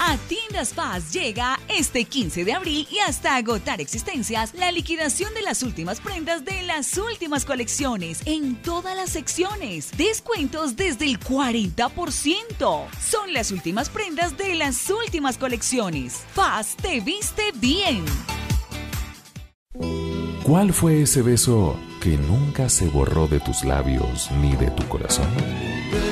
A Tiendas Paz llega este 15 de abril y hasta agotar existencias la liquidación de las últimas prendas de las últimas colecciones en todas las secciones. Descuentos desde el 40%. Son las últimas prendas de las últimas colecciones. Paz te viste bien. ¿Cuál fue ese beso que nunca se borró de tus labios ni de tu corazón?